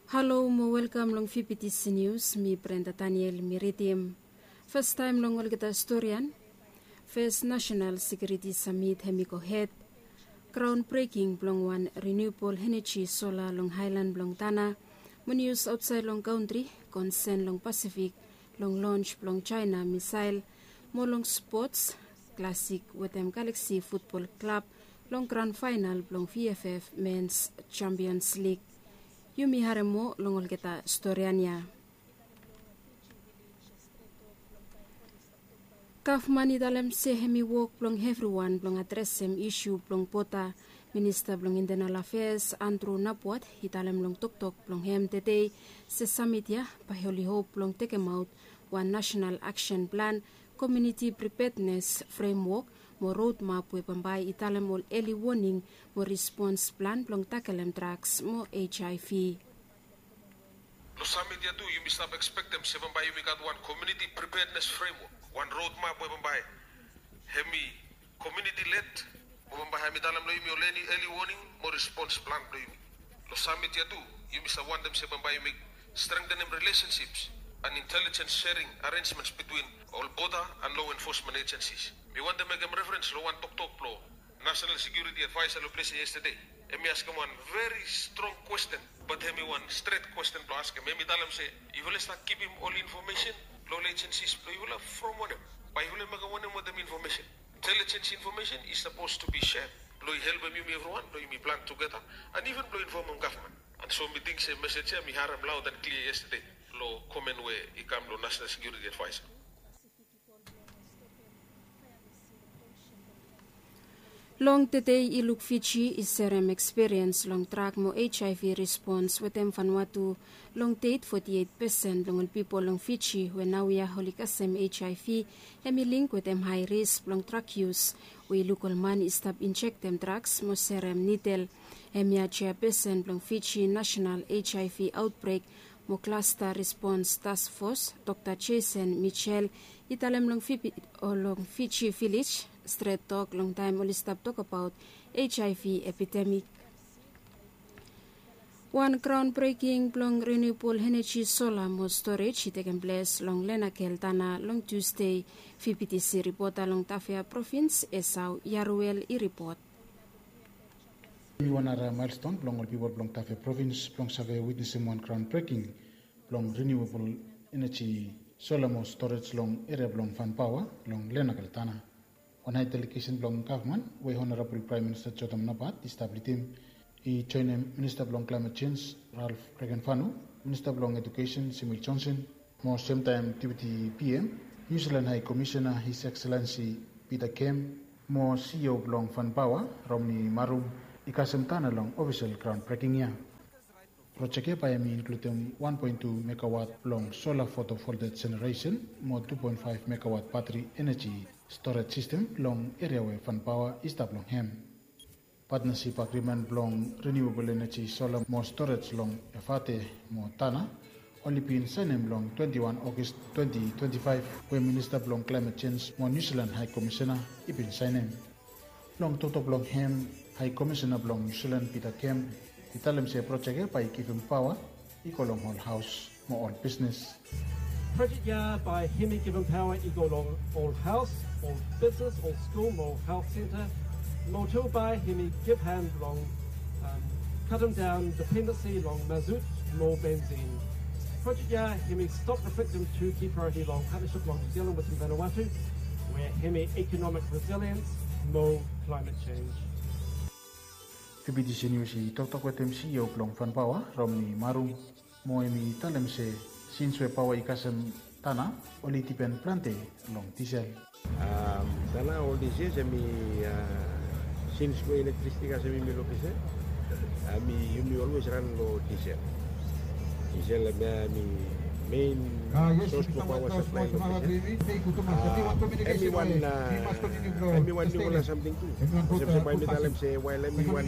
Hello, mo welcome long PPTC News, mi Brenda Daniel Miritim. First time long olgeta historian. First National Security Summit hemiko head. Groundbreaking blong one renewable energy solar long Highland blong Tana. Mo news outside long country, concern long Pacific, long launch blong China missile. Mo long sports, classic Wetham Galaxy Football Club, long grand final blong VFF Men's Champions League. Yumi haremo longol kita historianya. Kafmani dalam sehemi work blong everyone blong addressem issue blong pota Minister blong Internal Affairs Andrew Napuat hitalam blong tok blong hem today se summit ya paholi hope blong take out one national action plan community preparedness framework mo roadmap we pambay italam ol early warning mo response plan blong takalem drugs mo HIV. Lo summit ya tu, you must not expect them se pambay we got one community preparedness framework, one roadmap we pambay. Hemi community led, we pambay hemi italam lo yumi ol early warning mo response plan lo yumi. Lo summit ya tu, you must want them se pambay we strengthen them relationships and intelligence sharing arrangements between all border and law enforcement agencies. We want to make a reference to one talk law, National Security Advisor lo place yesterday. And me ask him one very strong question, but him one straight question to ask him. Me tell him say, you will start keeping all information, law agencies, you will have from one. But you will make one with them information. Intelligence information is supposed to be shared. Lo help me everyone, lo me plan together, and even lo inform government. And so me think say message me haram loud and clear yesterday. Lo comment where he come lo National Security Advisor. Long today iluk Fiji is serem experience long track mo HIV response wetem Vanuatu long date 48% long people long Fiji when now we are holikasem HIV hemi link with them high risk long track use we local man stop inject them drugs mo serem needle hemi chairperson long Fiji national HIV outbreak mo cluster response task force Dr. Jason Mitchell italem long Fiji village straight talk long time only stop talk about HIV epidemic. One groundbreaking long renewable energy solar mo storage taken place long Lenakel Tana long Tuesday PPTC report along Tafea province Esau Yaruel report. One other milestone long all people long Tafea province long survey witnessing one groundbreaking long renewable energy solar mo storage long area long fan power long Lenakel Tana. On high delegation belong government, where Honorable Prime Minister Jotam Napat established him. He joined Minister belong Climate Change, Ralph Regenfanu, Minister belong Education, Simil Johnson, more same time Deputy PM, New Zealand High Commissioner, His Excellency Peter Kem, more CEO belong Fan Power, Romney Marum, Ikasem Tana long official groundbreaking year. Project Payami include 1.2 megawatt long solar photovoltaic generation, more 2.5 megawatt battery energy storage system long area where fan power is long hem. Partnership agreement long renewable energy solar more storage long Efate more Tana only been signed long 21 August 2025 where Minister long Climate Change more New Zealand High Commissioner ibin signed. Long total long hem High Commissioner long New Zealand Peter Kem Italim say project by giving power equal long whole house more all business. Project ya by Hemi given power equal long all house, all business, all school, more health centre. More two by Hemi give hand long cut them down dependency long mazout, more benzene. Project ya Hemi stop the victim to key priority long partnership long New Zealand with Vanuatu, where Hemi economic resilience, more climate change. PPTC News talk with CEO long Fan Power, Romney Marum, Moemi Talemse, since we power ikasem Tana, only tipen plante long diesel. Tana all this years, since we electricity kasem mi lokise, mi always run low diesel. Diesel mi main source for power supply. Everyone knew something too. Say while everyone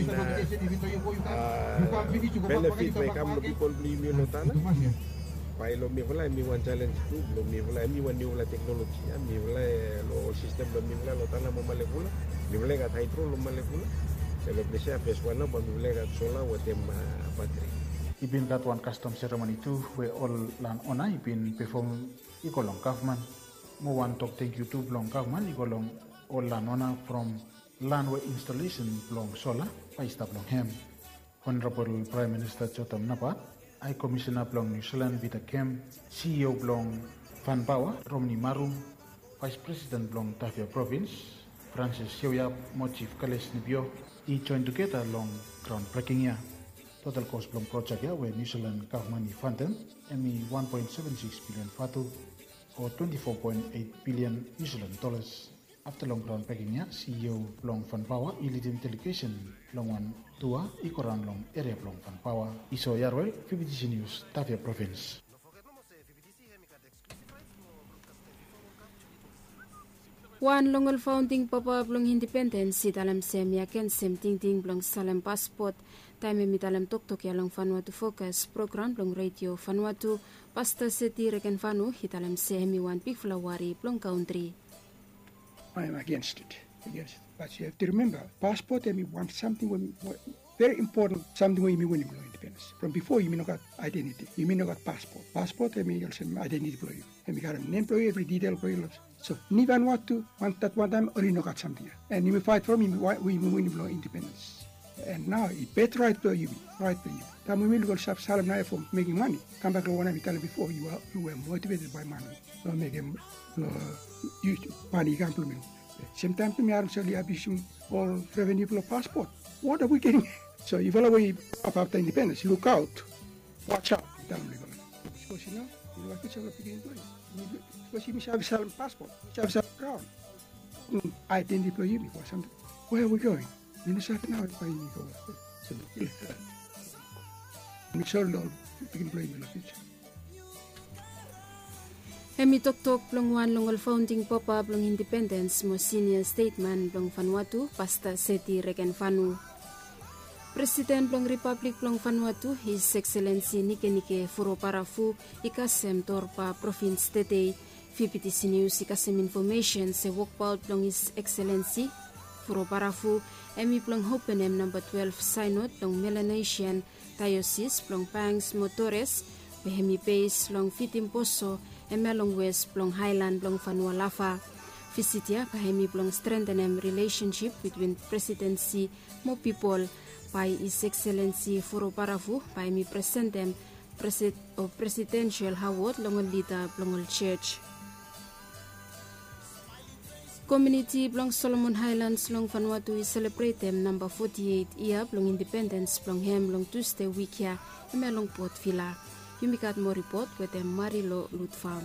benefit may come to people believe you know Pai lo mi wala mi wan challenge tu lo mi wala mi wan ni wala technology mi wala lo system lo mi wala lo tana mo malekula mi wala ga hydro lo malekula se lo presa phase 1 ba mi wala ga solar wa tem battery ibin kat one custom ceremony too where all lan ona ibin perform ikolong government mo one talk thank you to blong government ikolong all lan ona from land where installation blong solar pa ista blong hem Honorable Prime Minister Jotam Napat I Commissioner blong New Zealand Vita Kem CEO blong Van Power Romney Marum Vice President blong Tafia Province Francis Sioyap mo Chief Kales Nibio I join together long groundbreaking ya total cost blong project ya where New Zealand government funded emi 1.76 billion fatu or 24.8 billion New Zealand dollars after long groundbreaking ya CEO blong Van Power I leading delegation long one tua I koran long area blong Van Power iso yarwell FBTC News Tafia Province. Wan longol founding papa blong independence si dalam sem ya ken sem ting ting blong salam passport time mi dalam tok tok ya long Vanuatu focus program blong radio Vanuatu pasta seti reken Vanu hitalam semi wan big flowari blong country. I am against it. But you have to remember, passport and we want something very important, something when you win independence. From before you may not got identity, you may not got passport. Passport and we also identity for you. And we got an employee, every detail for you. So Nivan want that one time or you not got something. And you may fight from him, we may win independence. And now it better right for you, right for you. Time we will go salam now for making money. Come back to one I tell you before you were motivated by money. So make him money complement. Same time to me, I'm sorry, I'm all revenue for passport. What are we getting? So if all we about the independence, look out, watch out. Because you know, you like to begin doing. Because you have some passport, you have some crown. Identity for you because something. Where are we going? You know, now it's why you go. So make sure Lord begin playing in the future. Hemi tok tok blong wan longol founding papa blong independence mo senior statement blong Vanuatu pasta seti reken Vanu. President blong Republic blong Vanuatu His Excellency Nike Furoparafu ikasem torpa province tetei FBTC News ikasem information se wokpaut blong His Excellency Furoparafu emi blong Hopenem number 12 Synod blong Melanesian Diocese blong Pangs Motores Behemi base long Fitim Poso Emelong West blong Highland blong Vanua Lava. Visitia pahemi blong strengthenem relationship between presidency mo people by His Excellency Furoparafu by mi presentem presidential hawot longol lita blongol church. Community blong Solomon Highlands long Vanuatu is celebratem number 48 year blong independence blong hem long Tuesday week ya emelong Port Villa. Yumikat mo report with the Marilo Lutfam.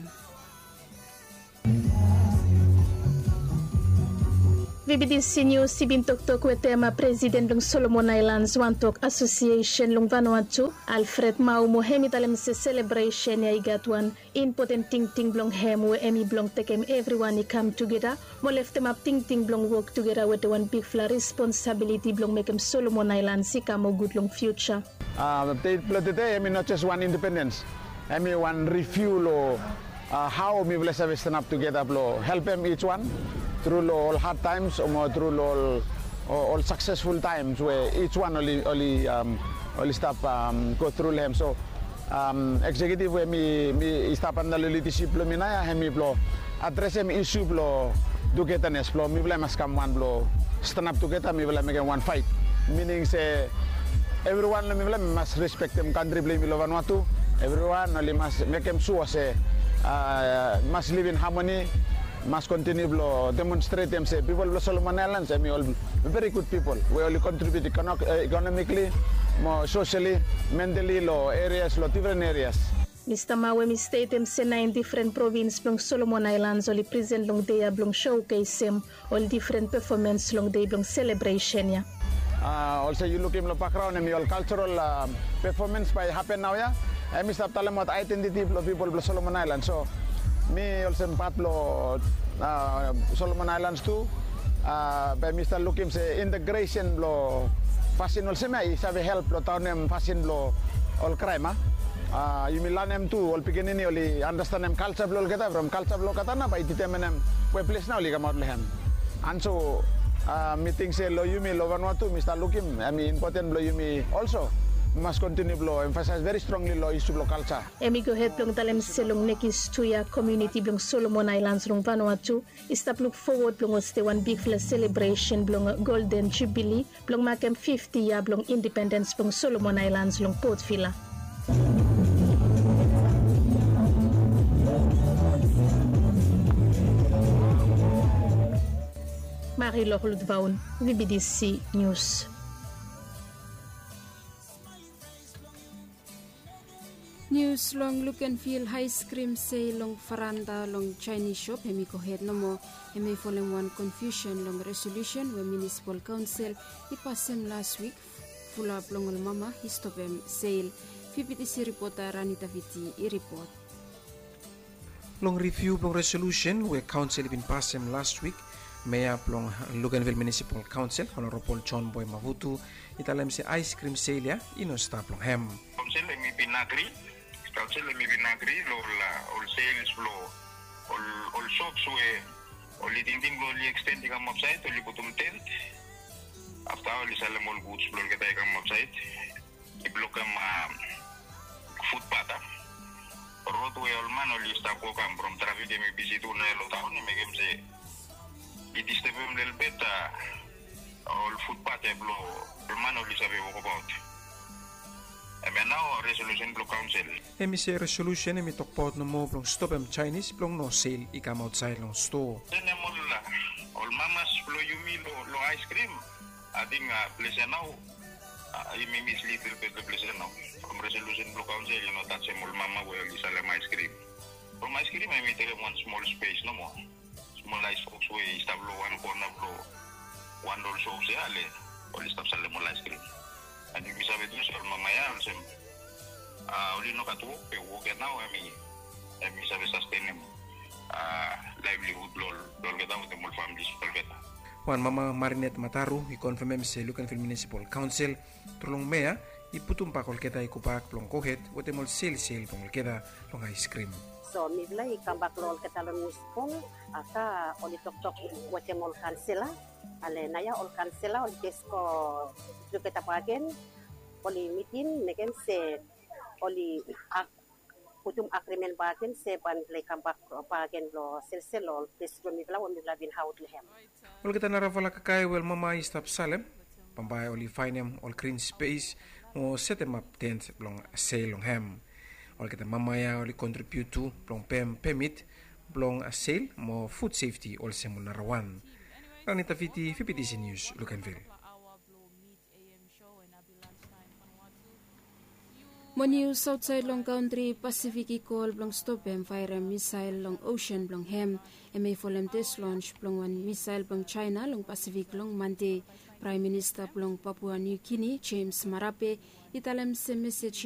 VBTC News sibintok-tok with tema President ng Solomon Islands Wantok Association ng Vanuatu Alfred Mau Mohemi talam se celebration ya igatwan important ting blong hemu emi blong tekem everyone come together mo left them up ting blong work together with the one big fla responsibility blong make Solomon Islands sika mo good long future. Today, I mean not just one independence, I mean one refuel or how we will stand up together, help them each one through all hard times or through all successful times where each one only stop go through them. So executive where me stop on the leadership minaya hemi blo address them issue blo togetherness blo me will must come one blo stand up together me will make one fight meaning say everyone must respect them country blame Vanuatu. Everyone must make them sure say must live in harmony, must continue to demonstrate them say people of Solomon Islands, I mean all very good people. We only contribute economically, more socially, mentally, areas, different areas. Mr. Mawe mi statem se 9 different province long Solomon Islands only present long day long showcase all different performance long day long celebration ya. Also you look in the background and all cultural performance by happen now ya. I miss up talam what identity of people of Solomon Islands. So me also part lo Solomon Islands too. By Mr. Lukim say integration lo fashion also may have help lo town them fashion lo all crime you may learn them too all beginning only understand them culture lo kata from culture lo kata na by determine them we place now liga mod lehem. And so meeting say lo yumi lo Vanuatu Mr. Lukim I mean important lo yumi also we must continue to emphasize very strongly issue of culture. Emigo het blong talem selong nekis tuya community blong Solomon Islands long Vanuatu. Istap look forward blong was the one big celebration blong Golden Jubilee blong makem 50 year blong independence blong Solomon Islands long Port Vila. Marie-Laure Ludvaun, VBDC News. News long look and feel ice cream say long faranda long Chinese shop hemi ko head no mo hemi following one confusion long resolution when municipal council ipasem last week full up long mama histopem sale PPTC reporter Ranita Viti report long review long resolution where council been passem last week Mayor plong Luganville Municipal Council Honorable John Boy Mavutu italem se ice cream sale ya ino stop long hem council mi binagri council mi binagri lo la all sales flow all shops we all dinding lo li extend kam website li putum tent after all salam all goods flow kita kam website i-block kam footpath roadway all man all stop ko kam from traffic mi busy to na lo taon mi megem se i-disturb del beta all footpath blo man all sabe ko about now resolution blue council. Emi se resolution emi tokpot no mo blong stop em Chinese blong no sale I come outside long store. Then all mamas blow you me lo ice cream. I think place now you may miss little bit the place now. From resolution blue council you know that's all mama will sell ice cream. From ice cream I may take one small space no more. Small ice box way stop blow one corner blow one door shops ya le. All stop sell more ice cream. And you bisa betul soal mamaya sem uli no katu pe work now I bisa sustain livelihood lol kita untuk mul families kita. Wan mama Marinette Mataru I confirm se Luganville Municipal Council tulong mea iputum pakol kita ikupak plong kohet wote mol sale plong kita long ice cream. So mila ikambak lol kita long municipal aka oli tok wote mol kansela ale naya ol kansela ol desko kita pagen oli meeting neken se oli putum agreement pagen se ban le kambak pagen lo sel desko mila bin haut lehem ol kita naravala kakay wel mama istap salem pambay oli finem ol green space mo setem up tent long sale long hem ol kita mamaya oli contribute to long permit long sale mo food safety ol semul narawan. Ranita Viti, VPTC News, Luganville. Mo news outside long country Pacific call blong stop em fire missile long ocean blong hem eme folem test launch blong one missile blong China long Pacific long Monday Prime Minister blong Papua New Guinea James Marape italem se message